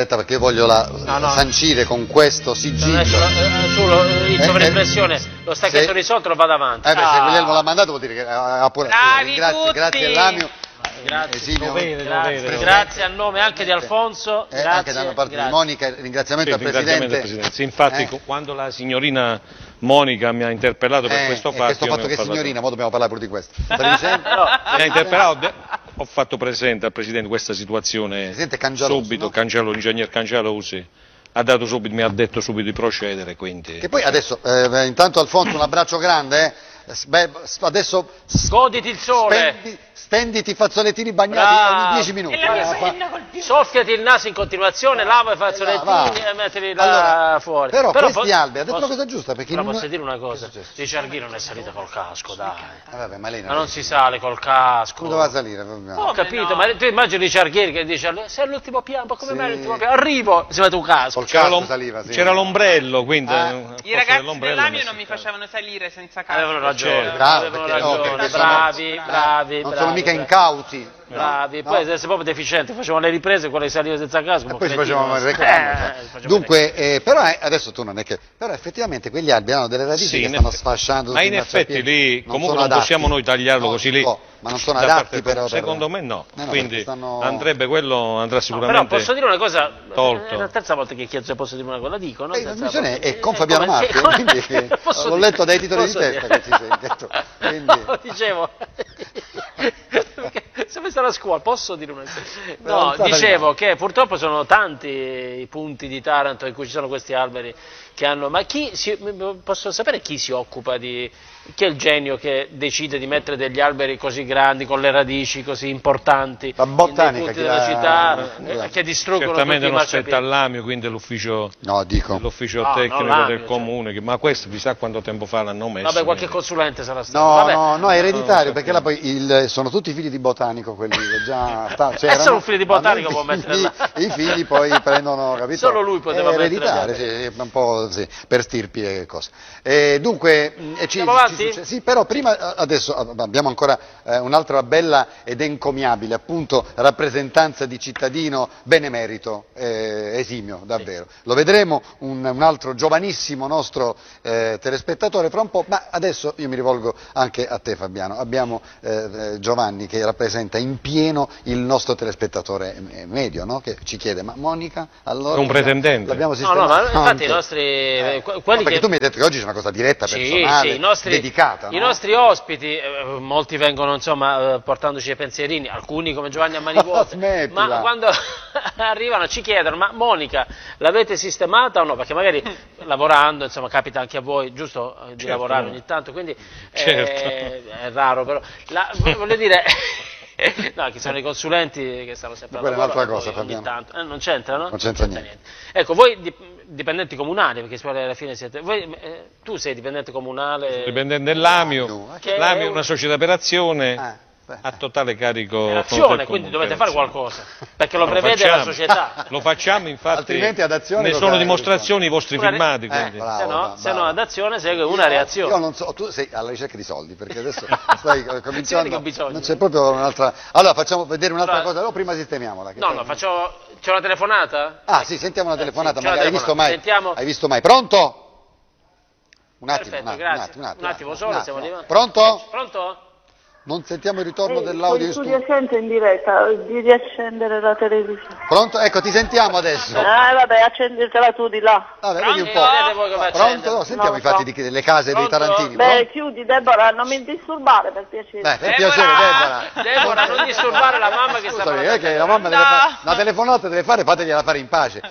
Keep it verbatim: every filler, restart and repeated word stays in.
aspetta perché io voglio la, no, no. sancire con questo sigillo. Tu lo, in Eh, sovraimpressione eh, lo stacchetto se- risolto lo vado avanti. Eh beh, se Ah. Guglielmo l'ha mandato vuol dire che ha pure... Bravi grazie, tutti. grazie Lamio. Grazie. Esimio, Dovere, Grazie, dovere, grazie a nome anche di Alfonso, eh, grazie, anche da parte grazie. di Monica, ringraziamento Sì, al ringraziamento Presidente. al Presidente. Sì, infatti Eh? quando la signorina Monica mi ha interpellato per Eh, questo e fatto, questo io fatto mi ho che parlato- signorina, ora dobbiamo parlare pure di questo. Stavi dicendo? No, mi ha interpellato, de- ho fatto presente al Presidente questa situazione Presidente Cangialoso, subito, no? Cangialo, ingegner Cangialosi, ha dato subito, mi ha detto subito di procedere, quindi... Che poi adesso, eh, intanto Alfonso un abbraccio grande, eh. S- beh, s- adesso s- goditi il sole, spendi- stenditi i fazzolettini bagnati Bravo. ogni dieci minuti. E la mia Eh, fa- penna col più. soffiati il naso in continuazione, lava i fazzolettini va. e mettili là Allora, fuori. però questi po- alberi, ha detto posso- una cosa giusta, perché però in una- posso dire una cosa, Che è successo? Richard Gere non è salita col casco, dai. Eh, vabbè, ma lei Ma non si sale col casco. Come doveva salire? Vabbè. Ho Come capito, no? ma tu immagini Richard Gere che dice sei all'ultimo piano, ma come Sì. mai all'ultimo piano? Arrivo, si mette un casco. Col C'era, casco l'om- saliva, sì. c'era l'ombrello, quindi... Ah. al I posto ragazzi dell'ombrello dell'Amio messo non mi il casco. facevano salire senza casco. Avevano ragione, Bravo, avevano perché- oh, ragione, perché sono- bravi, eh, bravi, non bravi, sono mica bravi. incauti. Bravi, No? poi se sei proprio deficiente, facevano le riprese, quelle che salivano senza casco. E ma poi ci cretino, facevamo il eh, reclamo. eh, cioè. facevamo Dunque, eh, però eh, adesso tu non è che... Però effettivamente quegli alberi hanno delle radici Sì, che in stanno effe- sfasciando ma tutti in i effetti marciapiedi. lì Non comunque sono non adatti. possiamo noi tagliarlo No, così si lì. può, ma non sono da adatti parte- però per- secondo me no, Eh no, quindi perché stanno- andrebbe quello, andrà No, sicuramente però posso dire una cosa, tolto. è la terza volta che chiedo se posso dire una cosa, la dico, no? Eh, la Terza trasmissione volta. è con Eh, Fabiano come- Marchi, sì, come- quindi che- posso l'ho dire- letto dai titoli di posso testa dire. che ci sei detto. Quindi... No, dicevo, perché se mi stare a scuola, posso dire una cosa? Però No, non sta dicevo arrivando. che purtroppo sono tanti i punti di Taranto in cui ci sono questi alberi che hanno, ma chi si, posso sapere chi si occupa di, chi è il genio che decide di mettere degli alberi così grandi, con le radici così importanti, La in dei botanica punti che della la- città, la- eh, che distruggono certamente tutti i non spetta marciapiedi. all'Amio, quindi è l'ufficio No, dico. l'ufficio No, tecnico non l'Amio, del cioè. comune, che- ma questo chissà quanto tempo fa l'hanno messo. Vabbè, qualche quindi. consulente sarà stato. No, Vabbè. no, no, è ereditario, No, perché là poi il- sono tutti figli di botanico quelli che già sta, c'erano, solo un figlio di ma botanico i può figli- mettere là. I figli poi prendono, capito? Solo lui poteva è mettere ereditario, là. sì, è un po' sì, per stirpi e cose. E dunque, mh, e ci, Andiamo ci avanti? succede- sì, però prima, eh, adesso eh, abbiamo ancora eh, un'altra bella ed encomiabile, appunto, rappresentanza di cittadino benemerito, eh, esimio, davvero. Lo vedremo, un, un altro giovanissimo nostro eh, telespettatore fra un po', ma adesso io mi rivolgo anche a te Fabiano. Abbiamo eh, eh, Giovanni che rappresenta in pieno il nostro telespettatore eh, medio, no? Che ci chiede, ma Monica, allora... È un pretendente. L'abbiamo No, no, ma sistemato infatti anche. i nostri... Eh, que- no, quelli perché che... tu mi hai detto che oggi c'è una cosa diretta, Sì, personale, sì, i nostri, dedicata, i no? nostri ospiti, eh, molti vengono insomma eh, portandoci i pensierini, alcuni come Giovanni a mani vuote, Smettila. ma quando arrivano ci chiedono, ma Monica l'avete sistemata o no? Perché magari lavorando, insomma capita anche a voi, giusto, eh, di Certo. lavorare ogni tanto, quindi eh, Certo. è raro però, La- voglio dire... No, che sono i consulenti che stanno sempre Ma al quella è lavoro, un'altra cosa, poi ogni Fabiano. tanto, eh, non c'entra, no? Non c'entra niente. Ecco, voi dip- dipendenti comunali, perché si parla alla fine siete, voi, eh, tu sei dipendente comunale? Dipendente dell'Amio, No, che l'Amio è è una società per azione Eh, beh. a totale carico È l'azione, del quindi comune, dovete fare l'azione. qualcosa, perché lo Lo prevede la facciamo. società. Lo facciamo, infatti, Altrimenti ad azione ne cosa sono è? dimostrazioni i vostri Una re- filmati. Eh, quindi. bravo, se no, bravo, se no bravo. ad azione segue una Io- reazione. Io non so, tu sei alla ricerca di soldi, perché adesso stai eh, cominciando, che ho bisogno. non c'è proprio un'altra... Allora facciamo vedere un'altra Allora- cosa, no, prima sistemiamola. che No, poi- no, faccio... C'è una telefonata? Ah sì, sentiamo una telefonata, sì, c'è ma una hai visto telefonata. mai? Sentiamo. Hai visto mai? Pronto? Un attimo, Perfetto, un attimo, grazie. un attimo, un attimo, Un attimo un solo, attimo. stiamo arrivando. Pronto? Pronto? Non sentiamo il ritorno Ehi, dell'audio in tu studio. riaccende in diretta, di riaccendere la televisione. Pronto? Ecco, ti sentiamo adesso. Ah, vabbè, accendetela tu di là. Vabbè, vedi un Pronto? po'. Vedete voi come Pronto? accendere. No, sentiamo Non i fatti so. di- delle case dei Pronto? tarantini. Beh, Pronto? chiudi, Deborah, non mi disturbare per piacere. Beh, per Deborah! piacere, Deborah. Deborah, non disturbare la mamma che sta Scusami, parlando. è che la mamma deve No. fare, una telefonata deve fare, fategliela fare in pace.